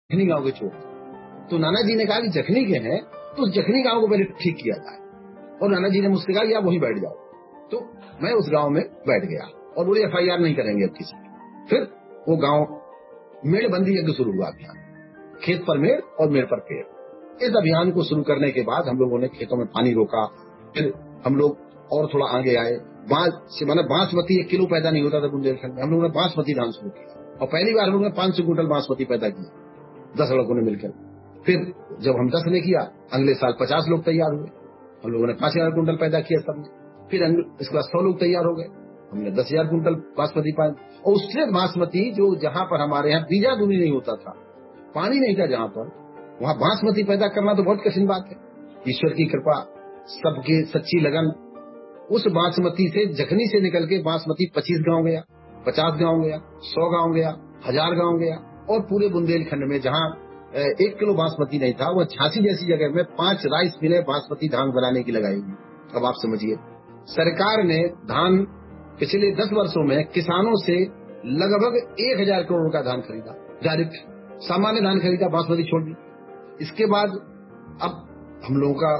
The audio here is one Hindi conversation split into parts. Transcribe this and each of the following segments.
जखनी गांव के छोर। तो नाना जी ने कहा कि जखनी के हैं तो उस जखनी गांव को पहले ठीक किया जाए, और नाना जी ने मुझसे कहा कि आप वहीं बैठ जाओ। तो मैं उस गांव में बैठ गया और बोले FIR नहीं करेंगे अब किसी की। फिर वो गांव मेड़बंदी यज्ञ शुरू हुआ अभियान, खेत पर मेड़ और मेड़ पर पेड़। इस अभियान को शुरू करने के बाद हम लोगों ने खेतों में पानी रोका। फिर हम लोग और थोड़ा आगे आए, बासमती 1 किलो पैदा नहीं होता था बुंदेलखंड में, हम लोगों ने बासमती धान शुरू किया और पहली बार हम लोगों ने 500 क्विंटल बासमती पैदा की 10 लड़कों ने मिलकर। फिर जब हम 10 ने किया, अगले साल 50 लोग तैयार हुए, हम लोगों ने 5000 क्विंटल पैदा किया सबने। फिर इसके बाद 100 लोग तैयार हो गए, हमने 10,000 क्विंटल बासमती पाया। और उससे बासमती जो जहां पर हमारे यहाँ बीजा दूनी नहीं होता था, पानी नहीं था जहां पर, वहां बासमती पैदा करना तो बहुत कठिन बात है। ईश्वर की कृपा, सबकी सच्ची लगन, उस बासमती से जखनी से निकल के बासमती 25 गांव गया, 50 गांव गया, 100 गांव गया, 1000 गांव गया। और पूरे बुंदेलखंड में जहां 1 किलो बासमती नहीं था, वो झांसी जैसी जगह में 5 राइस मिलें बासमती धान बनाने की लगाई हुई। अब आप समझिए, सरकार ने धान पिछले 10 वर्षों में किसानों से लगभग 1000 करोड़ का धान खरीदा, डायरेक्ट सामान्य धान खरीदा, बासमती छोड़ दी। इसके बाद अब हम लोगों का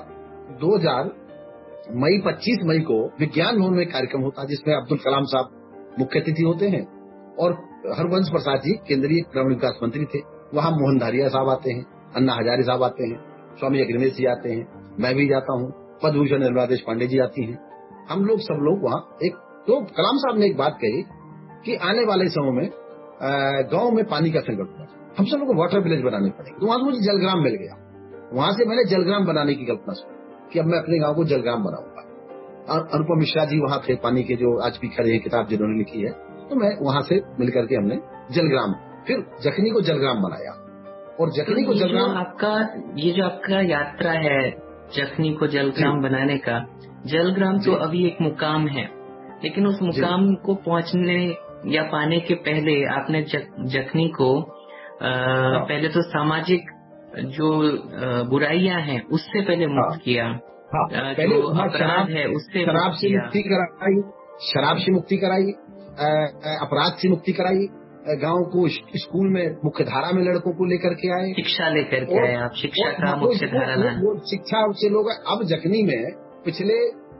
25 मई को विज्ञान भवन में कार्यक्रम होता है, जिसमें अब्दुल कलाम साहब मुख्य अतिथि होते हैं और हरवंश प्रसाद जी केंद्रीय ग्रामीण विकास मंत्री थे। वहां मोहन धारिया साहब आते हैं, अन्ना हजारे साहब आते हैं, स्वामी अग्निवेश जी आते हैं, मैं भी जाता हूँ, पद्मभूषण निर्मला देश पांडे जी आती हैं। हम लोग सब लोग वहाँ तो कलाम साहब ने एक बात कही कि आने वाले समय में गांव में पानी का संकट होगा, हम सब लोग को वाटर विलेज बनाने पड़ेंगे। तो वहां से मुझे जलग्राम मिल गया, वहां से मैंने जलग्राम बनाने की कल्पना सुनी कि अब मैं अपने गांव को जलग्राम बनाऊंगा। और अनुपम मिश्रा जी वहां थे, पानी के जो आज भी खड़े हैं, किताब जिन्होंने लिखी है, तो मैं वहां से मिलकर के हमने जलग्राम, फिर जखनी को जलग्राम बनाया। और जखनी को जलग्राम, ये जो आपका यात्रा है जखनी को जलग्राम बनाने का, जलग्राम तो अभी एक मुकाम है, लेकिन उस मुकाम को पहुंचने या पाने के पहले आपने जखनी को पहले तो सामाजिक जो बुराइयां हैं उससे पहले मुक्त किया, जो अपराध है उससे शराब से मुक्ति कराई, शराब से मुक्ति कराई, अपराध से मुक्ति कराई, गांव को स्कूल में मुख्य धारा में लड़कों को लेकर के आए, शिक्षा लेकर के आए आप, शिक्षा का मुख्य धारा लाए, वो शिक्षा से लोग। अब जखनी में पिछले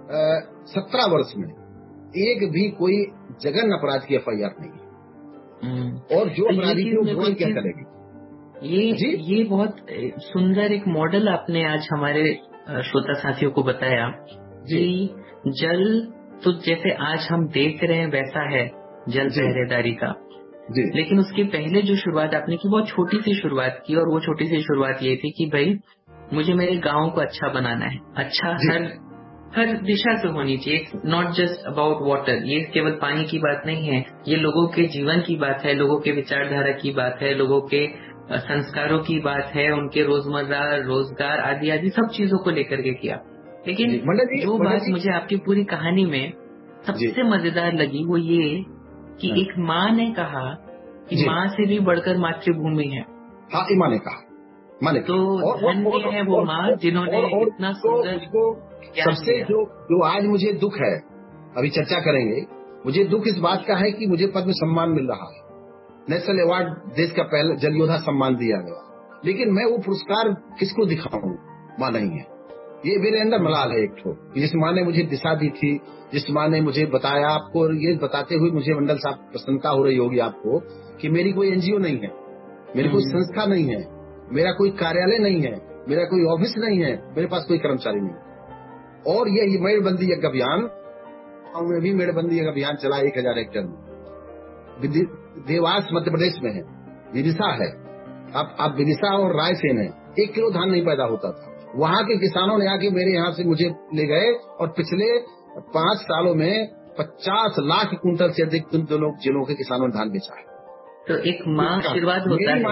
17 वर्ष में एक भी कोई जघन्य अपराध की FIR नहीं है, और जो अपराधी थे वो भुगत क्या करेंगे। ये बहुत सुंदर एक मॉडल आपने आज हमारे श्रोता साथियों को बताया कि जल तो जैसे आज हम देख रहे हैं वैसा है जल पहरेदारी का, लेकिन उसके पहले जो शुरुआत आपने की बहुत छोटी सी शुरुआत की, और वो छोटी सी शुरुआत ये थी कि भाई मुझे मेरे गांव को अच्छा बनाना है, अच्छा हर दिशा से होनी चाहिए, नॉट जस्ट अबाउट वाटर। ये केवल पानी की बात नहीं है, ये लोगों के जीवन की बात है, लोगों के विचारधारा की बात है, लोगों के संस्कारों की बात है, उनके रोजमर्रा रोजगार आदि आदि सब चीजों को लेकर के किया। लेकिन जो बात मुझे आपकी पूरी कहानी में सबसे मजेदार लगी वो ये कि एक माँ ने कहा कि माँ से भी बढ़कर मातृभूमि है। हाँ, माँ ने कहा, तो धन्य है वो माँ जिन्होंने इतना सुंदर सबसे जो आज मुझे दुख है, अभी चर्चा करेंगे, मुझे दुख इस बात का है कि मुझे पद्म सम्मान मिल रहा है, नेशनल अवार्ड, देश का पहला जल योद्धा सम्मान दिया गया, लेकिन मैं वो पुरस्कार किसको दिखाऊं, माँ नहीं है। ये मेरे अंदर मलाल है एक ठो, जिस माँ ने मुझे दिशा दी थी, जिस माँ ने मुझे बताया। आपको ये बताते हुए मुझे मंडल साहब प्रसन्नता हो रही होगी आपको कि मेरी कोई NGO नहीं है, मेरी कोई संस्था नहीं है, मेरा कोई कार्यालय नहीं है, मेरा कोई ऑफिस नहीं है, मेरे पास कोई कर्मचारी नहीं है। और ये मेड़बंदी यज्ञ अभियान में भी मेड़बंदी यज्ञ अभियान चला 1000 हेक्टेयर में, देवास मध्य प्रदेश में है, विदिशा है, अब विदिशा और रायसेन है, 1 किलो धान नहीं पैदा होता था। वहाँ के किसानों ने आके मेरे यहाँ से मुझे ले गए और पिछले 5 सालों में 50 लाख कुंटल से अधिक जिलों के किसानों ने धान बेचा है। तो एक माँ आशीर्वाद होता है। मेरी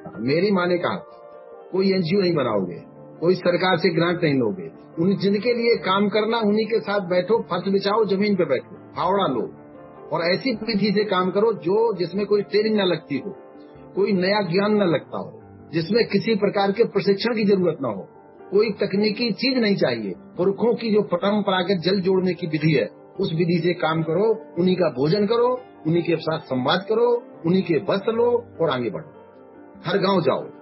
माँ ने कहा था कोई NGO नहीं बनाओगे, कोई सरकार से ग्रांट नहीं लोगे, जिनके लिए काम करना उन्हीं के साथ बैठो, फर्श बिछाओ, जमीन पे बैठो, फावड़ा लो, और ऐसी विधि से काम करो जिसमें कोई ट्रेनिंग न लगती हो, कोई नया ज्ञान न लगता हो, जिसमें किसी प्रकार के प्रशिक्षण की जरूरत न हो, कोई तकनीकी चीज नहीं चाहिए। पुरखों की जो परंपरागत जल जोड़ने की विधि है, उस विधि से काम करो, उन्हीं का भोजन करो, उन्हीं के साथ संवाद करो, उन्हीं के वस्त्र लो और आगे बढ़ो, हर गांव जाओ।